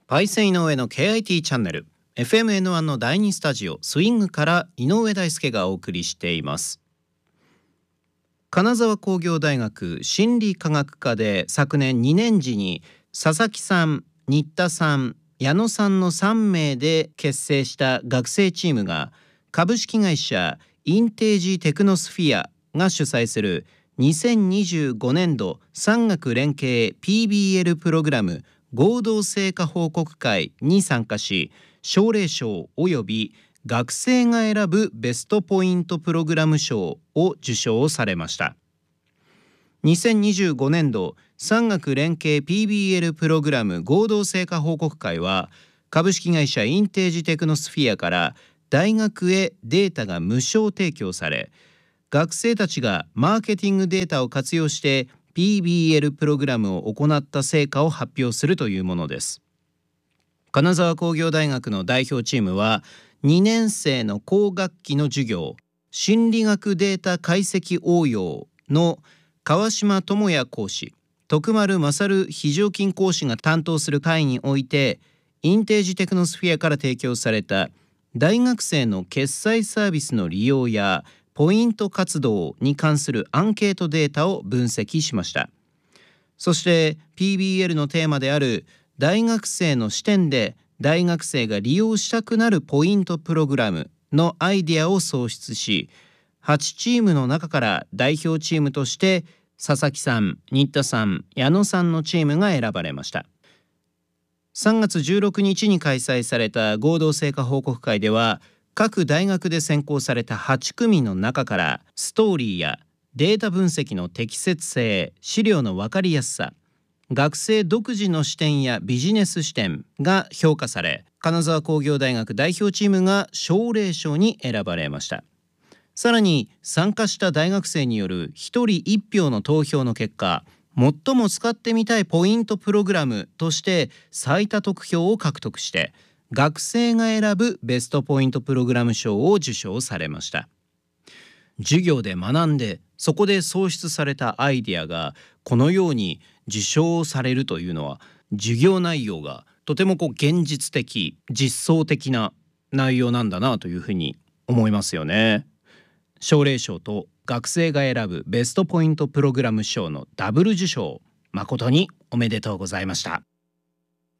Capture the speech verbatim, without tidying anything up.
パイセン井上の ケーアイティー チャンネル エフエムエヌワン のだいにスタジオスイングから井上大輔がお送りしています。金沢工業大学心理科学科で昨年にねん時に佐々木さん、新田さん、矢野さんのさん名で結成した学生チームが株式会社インテージテクノスフィアが主催するにせんにじゅうごねんど産学連携 ピービーエル プログラム合同成果報告会に参加し、奨励賞および学生が選ぶベストポイントプログラム賞を受賞されました。にせんにじゅうごねんど産学連携 ピービーエル プログラム合同成果報告会は、株式会社インテージテクノスフィアから大学へデータが無償提供され、学生たちがマーケティングデータを活用して ピービーエル プログラムを行った成果を発表するというものです。金沢工業大学の代表チームは、にねん生の後学期の授業心理学データ解析応用の川島智也講師、徳丸勝非常勤講師が担当する会において、インテージテクノスフィアから提供された大学生の決済サービスの利用やポイント活動に関するアンケートデータを分析しました。そして ピービーエル のテーマである大学生の視点で大学生が利用したくなるポイントプログラムのアイデアを創出し、はちチームの中から代表チームとして佐々木さん、新田さん、矢野さんのチームが選ばれました。さんがつじゅうろくにちに開催された合同成果報告会では、各大学で選考されたはちくみの中からストーリーやデータ分析の適切性、資料の分かりやすさ、学生独自の視点やビジネス視点が評価され、金沢工業大学代表チームが奨励賞に選ばれました。さらに参加した大学生によるひとりいち票の投票の結果、最も使ってみたいポイントプログラムとして最多得票を獲得して、学生が選ぶベストポイントプログラム賞を受賞されました。授業で学んで、そこで創出されたアイデアがこのように受賞されるというのは、授業内容がとてもこう現実的、実装的な内容なんだなというふうに思いますよね。奨励賞と学生が選ぶベストポイントプログラム賞のダブル受賞、誠におめでとうございました。